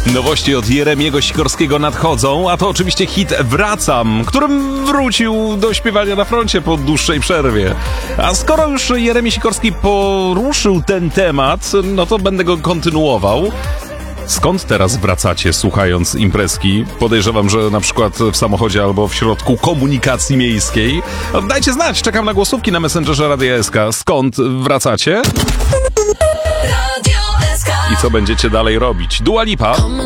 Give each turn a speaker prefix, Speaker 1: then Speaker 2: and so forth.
Speaker 1: Nowości od Jeremiego Sikorskiego nadchodzą, a to oczywiście hit Wracam, którym wrócił do śpiewania na froncie po dłuższej przerwie. A skoro już Jeremi Sikorski poruszył ten temat, no to będę go kontynuował. Skąd teraz wracacie, słuchając imprezki? Podejrzewam, że na przykład w samochodzie albo w środku komunikacji miejskiej. Dajcie znać, czekam na głosówki na Messengerze Radia SK. Skąd wracacie? I co będziecie dalej robić? Dua Lipa.